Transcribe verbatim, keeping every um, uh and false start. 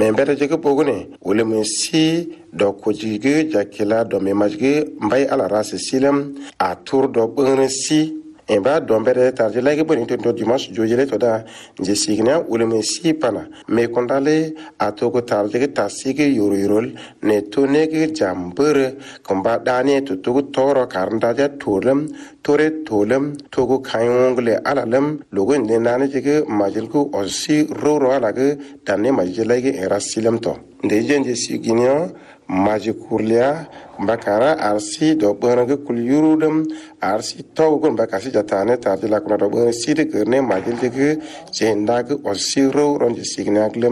membere jege bogune wole men si do ko jige jakila do me majge mbay ala rase silam a tour do bon si en ba do mbere tarje lagi boni to dimanche jojele to da je signa wole men si pana me kondale a to ko tarje ta sige yoro yorol ne to ne ge jambere komba dane to to toro karnda ja tolam tore tolam to ko kayongle alalem logo ne nane jege majel ko osi roro ala ge tanne majele ge erasilam to de je signa maji kurlia bakara arsi do bonage kul yurudum arsi to gon bakasi jatane tardi la kuna do bon sidi गर्ने माजिल के चेंदा के ओसिरो रंज सिग्ना